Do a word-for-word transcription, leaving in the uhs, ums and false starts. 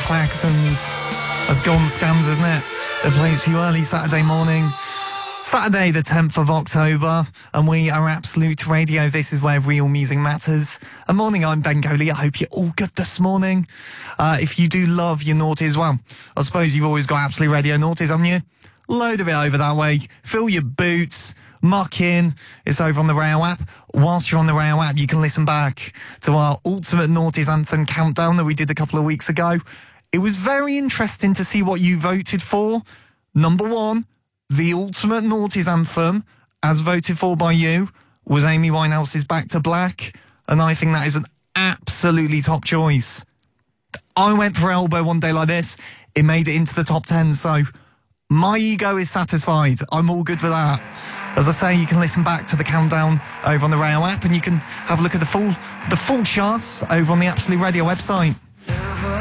Clarksons. That's Gone Scams, isn't it? It plays to you early Saturday morning. Saturday the tenth of October, and we are Absolute Radio. This is where real music matters. And morning, I'm Ben Coley. I hope you're all good this morning. Uh, if you do love your naughties, well, I suppose you've always got Absolute Radio naughties, haven't you? Load of it over that way. Fill your boots. Muck in. It's over on the Rail app. Whilst you're on the Rail app, you can listen back to our Ultimate Naughties Anthem countdown that we did a couple of weeks ago. It was very interesting to see what you voted for. Number one, the Ultimate Naughties Anthem, as voted for by you, was Amy Winehouse's Back to Black, and I think that is an absolutely top choice. I went for Elbow One Day Like This. It made it into the top ten, so my ego is satisfied. I'm all good with that. As I say, you can listen back to the countdown over on the Rail app, and you can have a look at the full the full charts over on the Absolute Radio website.